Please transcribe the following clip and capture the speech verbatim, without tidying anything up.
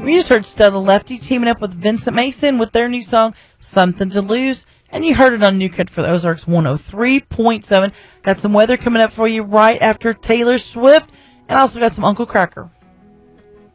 We just heard Stella Lefty teaming up with Vincent Mason with their new song, Something to Lose. And you heard it on New Country for the Ozarks one oh three point seven. Got some weather coming up for you right after Taylor Swift. And also got some Uncle Cracker.